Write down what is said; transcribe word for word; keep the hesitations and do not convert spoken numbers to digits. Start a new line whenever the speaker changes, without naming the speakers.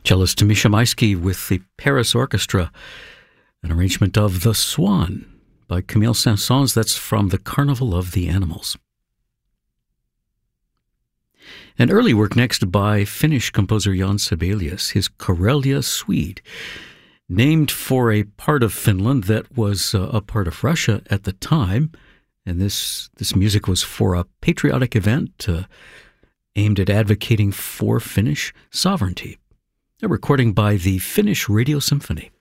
Cellist Misha Maisky with the Paris Orchestra, an arrangement of The Swan by Camille Saint-Saëns. That's from the Carnival of the Animals. An early work next by Finnish composer Jan Sibelius, his Karelia Suite, named for a part of Finland that was uh, a part of Russia at the time. And this, this music was for a patriotic event uh, aimed at advocating for Finnish sovereignty. A recording by the Finnish Radio Symphony.